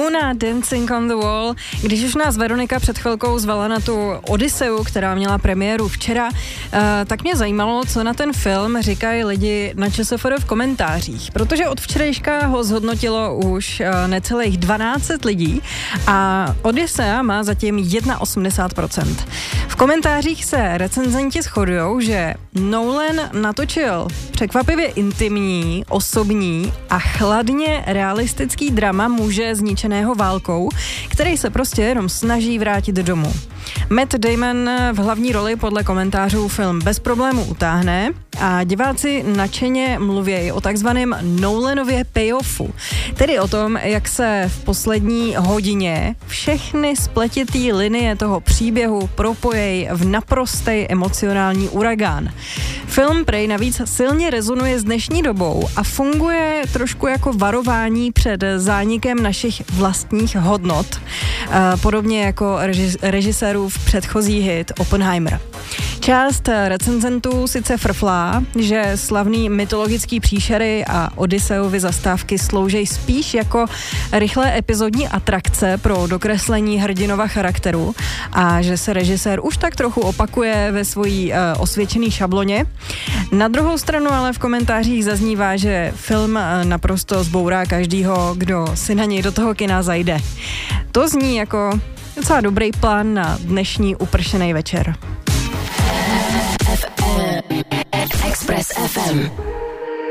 Muna, Dancing on the Wall. Když už nás Veronika před chvilkou zvala na tu Odysseu, která měla premiéru včera, tak mě zajímalo, co na ten film říkají lidi na ČSFD v komentářích, protože od včerejška ho zhodnotilo už necelých 12 lidí a Odyssea má zatím 81%. V komentářích se recenzenti shodujou, že Nolan natočil překvapivě intimní, osobní a chladně realistický drama muže zničeného válkou, který se prostě jenom snaží vrátit domů. Matt Damon v hlavní roli podle komentářů film bez problému utáhne a diváci nadšeně mluví o takzvaném Nolanově payoffu, tedy o tom, jak se v poslední hodině všechny spletitý linie toho příběhu propojejí v naprostý emocionální uragán. Film prej navíc silně rezonuje s dnešní dobou a funguje trošku jako varování před zánikem našich vlastních hodnot, podobně jako režisérův předchozí hit Oppenheimer. Část recenzentů sice frflá, že slavný mytologický příšery a Odysseovy zastávky slouží spíš jako rychlé epizodní atrakce pro dokreslení hrdinova charakteru a že se režisér už tak trochu opakuje ve svojí osvědčený šabloně. Na druhou stranu ale v komentářích zaznívá, že film naprosto zbourá každýho, kdo si na něj do toho kina zajde. To zní jako docela dobrý plán na dnešní upršený večer. Express FM.